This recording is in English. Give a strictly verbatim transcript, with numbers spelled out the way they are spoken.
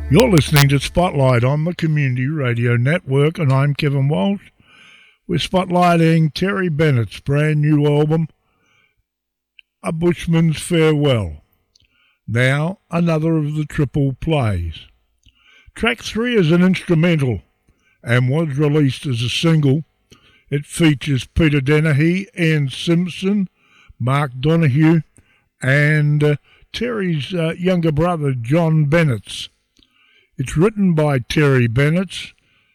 You're listening to Spotlight on the Community Radio Network, and I'm Kevin Walsh. We're spotlighting Terry Bennett's brand new album, A Bushman's Farewell. Now, another of the triple plays. Track three is an instrumental and was released as a single. It features Peter Dennehy, Ian Simpson, Mark Donoghue, and uh, Terry's uh, younger brother, John Bennett. It's written by Terry Bennett,